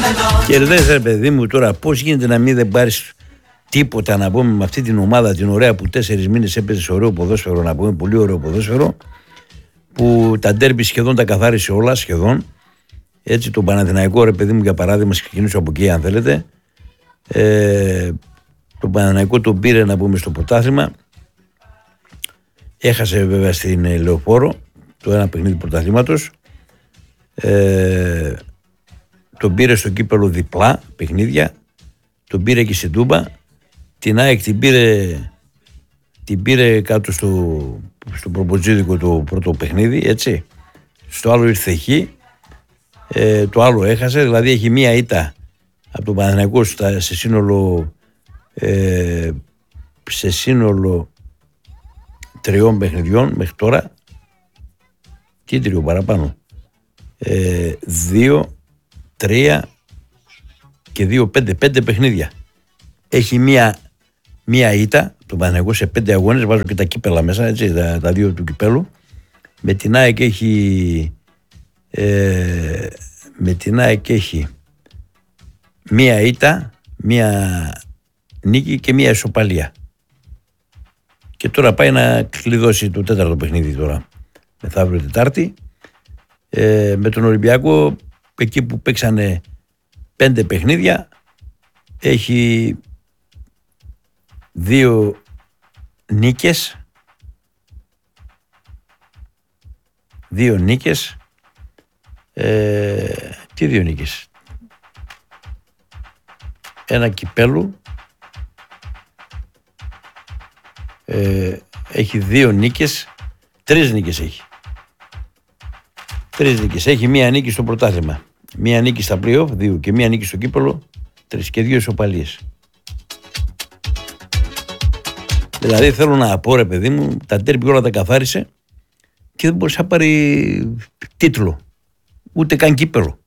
Και ρωτάει, παιδί μου, τώρα πώς γίνεται να μην δεν πάρεις τίποτα, να πούμε, με αυτή την ομάδα την ωραία που 4 μήνες έπαιζε ωραίο ποδόσφαιρο, να πούμε, πολύ ωραίο ποδόσφαιρο, που τα ντέρμπι σχεδόν τα καθάρισε όλα, σχεδόν. Έτσι, τον Παναθηναϊκό, ρε παιδί μου, για παράδειγμα, ξεκινήσω από εκεί, αν θέλετε. Τον Παναθηναϊκό τον πήρε, να πούμε, στο πρωτάθλημα. Έχασε βέβαια στην Λεωφόρο το ένα παιχνίδι πρωταθλήματος. Τον πήρε στο κύπελο διπλά παιχνίδια. Τον πήρε και στην Τούμπα. Την ΑΕΚ την πήρε κάτω στο προποτζίδικο το πρώτο παιχνίδι, έτσι. Στο άλλο ήρθε εκεί. Το άλλο έχασε, δηλαδή έχει μία ήττα από τον Παναθηναϊκό σε σύνολο 3 παιχνιδιών μέχρι τώρα. Τι 3 παραπάνω, 2, 3 και 2, 5 παιχνίδια. Έχει μία ήττα τον Παναθηναϊκό σε 5 αγώνες, βάζω και τα κύπελα μέσα, έτσι, τα 2 του κυπέλου. Με την ΑΕΚ έχει μία ήττα, μία νίκη και μία ισοπαλία. Και τώρα πάει να κλειδώσει το 4ο παιχνίδι τώρα, μεθαύριο Τετάρτη. Με τον Ολυμπιακό, εκεί που παίξανε 5 παιχνίδια, έχει 2 νίκες. 2 νίκες. Τι 2 νίκες? Ένα κυπέλου. Έχει 2 νίκες. 3 νίκες έχει. 3 νίκες. Έχει μία νίκη στο πρωτάθλημα. Μία νίκη στα play-off, 2, και μία νίκη στο κύπελο, 3, και 2 ισοπαλίες. Δηλαδή θέλω να πω, ρε παιδί μου, τα ντέρμπι όλα τα καθάρισε και δεν μπορούσε να πάρει τίτλο. Ούτε καν κύπελο.